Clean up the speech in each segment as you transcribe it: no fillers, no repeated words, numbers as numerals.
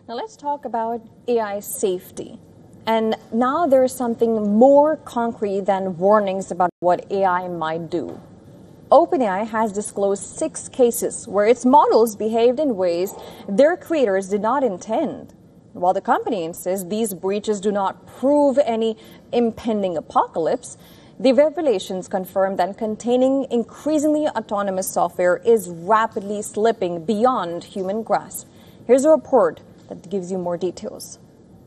Now let's talk about AI safety. And now there is something more concrete than warnings about what AI might do. OpenAI has disclosed 6 cases where its models behaved in ways their creators did not intend. While the company insists these breaches do not prove any impending apocalypse, the revelations confirm that containing increasingly autonomous software is rapidly slipping beyond human grasp. Here's a report that gives you more details.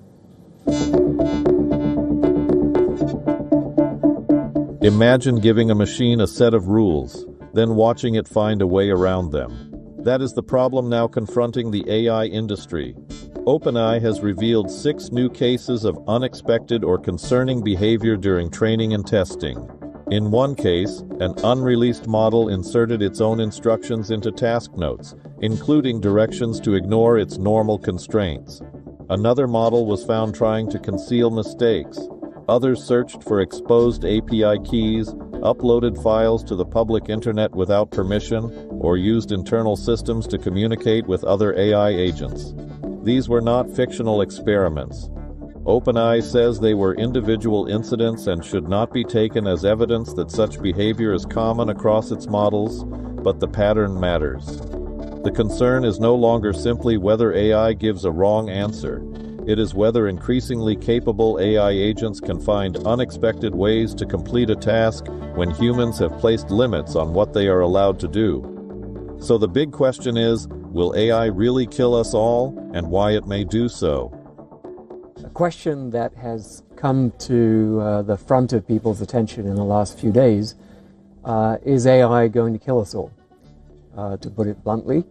Imagine giving a machine a set of rules, then watching it find a way around them. That is the problem now confronting the AI industry. OpenAI has revealed 6 new cases of unexpected or concerning behavior during training and testing. In one case, an unreleased model inserted its own instructions into task notes, including directions to ignore its normal constraints. Another model was found trying to conceal mistakes. Others searched for exposed API keys, uploaded files to the public internet without permission, or used internal systems to communicate with other AI agents. These were not fictional experiments. OpenAI says they were individual incidents and should not be taken as evidence that such behavior is common across its models, but the pattern matters. The concern is no longer simply whether AI gives a wrong answer. It is whether increasingly capable AI agents can find unexpected ways to complete a task when humans have placed limits on what they are allowed to do. So the big question is, will AI really kill us all, and why it may do so? A question that has come to the front of people's attention in the last few days is AI going to kill us all, to put it bluntly?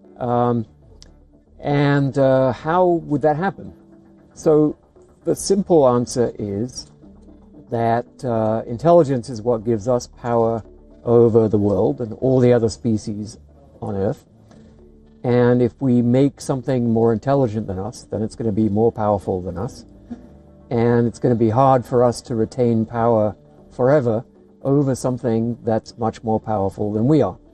And how would that happen? So the simple answer is that intelligence is what gives us power over the world and all the other species on Earth. And if we make something more intelligent than us, then it's going to be more powerful than us. And it's going to be hard for us to retain power forever over something that's much more powerful than we are.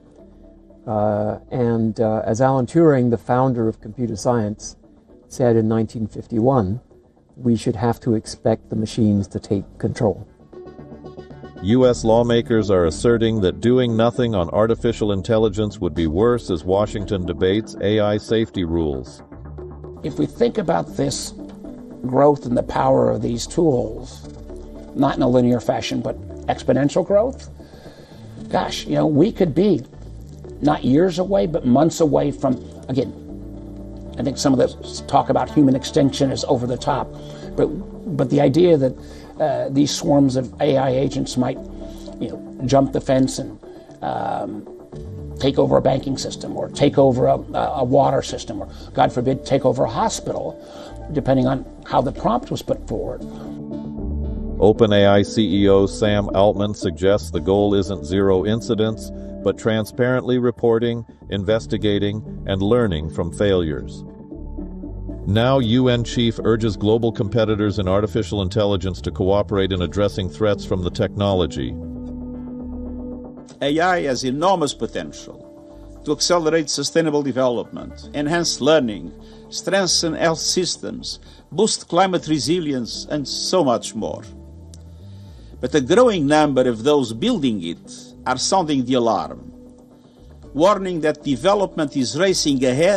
As Alan Turing, the founder of computer science, said in 1951, we should have to expect the machines to take control. U.S. lawmakers are asserting that doing nothing on artificial intelligence would be worse as Washington debates AI safety rules. If we think about this growth and the power of these tools, not in a linear fashion, but exponential growth, gosh, we could be not years away, but months away from, again, I think some of this talk about human extinction is over the top, but the idea that these swarms of AI agents might, jump the fence and take over a banking system, or take over a water system, or God forbid, take over a hospital, depending on how the prompt was put forward. OpenAI CEO Sam Altman suggests the goal isn't zero incidents, but transparently reporting, investigating, and learning from failures. Now UN chief urges global competitors in artificial intelligence to cooperate in addressing threats from the technology. AI has enormous potential to accelerate sustainable development, enhance learning, strengthen health systems, boost climate resilience, and so much more. But a growing number of those building it are sounding the alarm, warning that development is racing ahead